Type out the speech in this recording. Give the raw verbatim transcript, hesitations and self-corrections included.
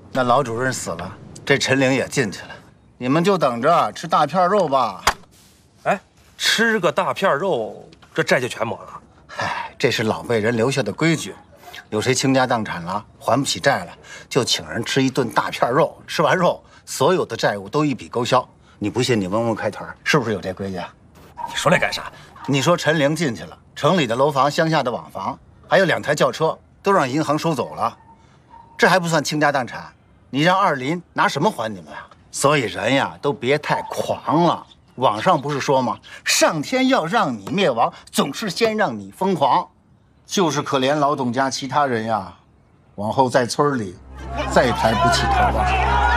那老主任死了，这陈玲也进去了，你们就等着吃大片肉吧。 哎，吃个大片肉，这债就全没了。 唉，这是老辈人留下的规矩，有谁倾家荡产了，还不起债了，就请人吃一顿大片肉，吃完肉，所有的债务都一笔勾销。你不信，你问问开团，是不是有这规矩啊？ 你说这干啥？ 你说陈玲进去了，城里的楼房、乡下的瓦房，还有两台轿车，都让银行收走了，这还不算倾家荡产，你让二林拿什么还你们啊？所以人呀，都别太狂了。网上不是说吗？上天要让你灭亡，总是先让你疯狂。就是可怜老董家其他人呀，往后在村里再抬不起头了。